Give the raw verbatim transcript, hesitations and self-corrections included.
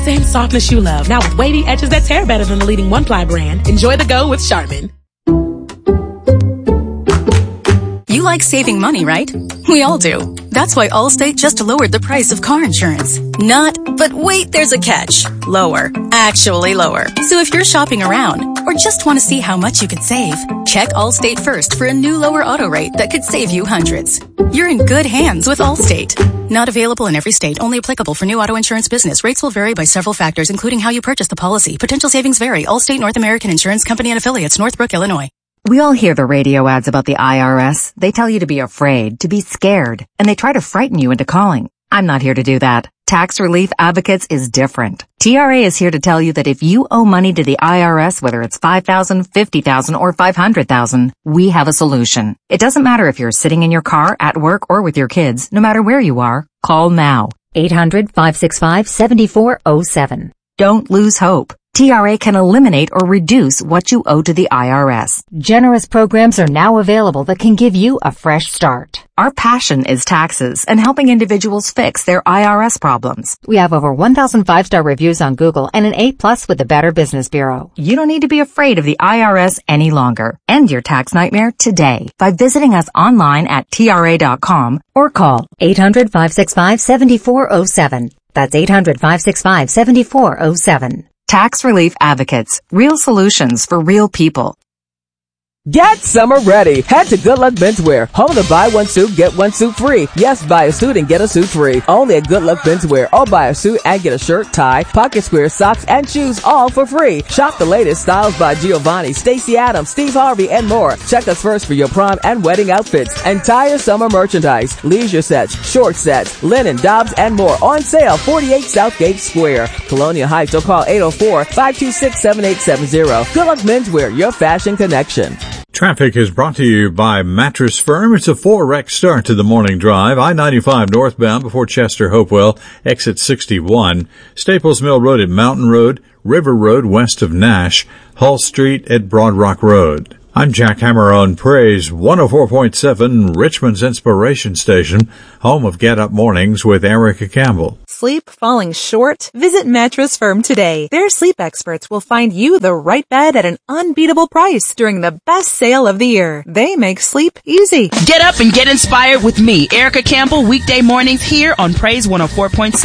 and softness you love. Now with wavy edges that tear better than the leading one-ply brand. Enjoy the go with Charmin. You like saving money, right? We all do. That's why Allstate just lowered the price of car insurance. Not, but wait, there's a catch. Lower. Actually lower. So if you're shopping around or just want to see how much you could save, check Allstate first for a new lower auto rate that could save you hundreds. You're in good hands with Allstate. Not available in every state. Only applicable for new auto insurance business. Rates will vary by several factors, including how you purchase the policy. Potential savings vary. Allstate North American Insurance Company and Affiliates, Northbrook, Illinois. We all hear the radio ads about the I R S. They tell you to be afraid, to be scared, and they try to frighten you into calling. I'm not here to do that. Tax Relief Advocates is different. T R A is here to tell you that if you owe money to the I R S, whether it's five thousand dollars, fifty thousand dollars, or five hundred thousand dollars, we have a solution. It doesn't matter if you're sitting in your car, at work, or with your kids. No matter where you are, call now. eight hundred, five six five, seven four zero seven. Don't lose hope. T R A can eliminate or reduce what you owe to the I R S. Generous programs are now available that can give you a fresh start. Our passion is taxes and helping individuals fix their I R S problems. We have over one thousand five-star reviews on Google and an A plus with the Better Business Bureau. You don't need to be afraid of the I R S any longer. End your tax nightmare today by visiting us online at T R A dot com or call eight hundred, five six five, seven four zero seven. That's eight hundred, five six five, seven four zero seven. Tax Relief Advocates. Real solutions for real people. Get summer ready. Head to Good Luck Menswear, home of the buy one suit, get one suit free. Yes, buy a suit and get a suit free. Only at Good Luck Menswear. Or buy a suit and get a shirt, tie, pocket square, socks, and shoes, all for free. Shop the latest styles by Giovanni, Stacey Adams, Steve Harvey, and more. Check us first for your prom and wedding outfits. Entire summer merchandise, leisure sets, short sets, linen, Dobbs, and more on sale. forty-eight Southgate Square, Colonial Heights, or call eight oh four, five two six, seven eight seven zero. Good Luck Menswear, your fashion connection. Traffic is brought to you by Mattress Firm. It's a four-wreck start to the morning drive. I ninety-five northbound before Chester Hopewell, exit sixty-one. Staples Mill Road at Mountain Road, River Road west of Nash, Hull Street at Broad Rock Road. I'm Jack Hammer on Praise one oh four point seven, Richmond's Inspiration Station, home of Get Up Mornings with Erica Campbell. Sleep falling short? Visit Mattress Firm today. Their sleep experts will find you the right bed at an unbeatable price during the best sale of the year. They make sleep easy. Get up and get inspired with me, Erica Campbell, weekday mornings here on Praise one oh four point seven.